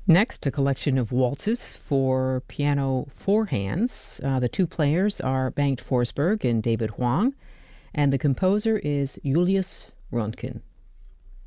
Next, a collection of waltzes for piano four hands. The two players are Bengt Forsberg and David Huang, and the composer is Julius Röntgen.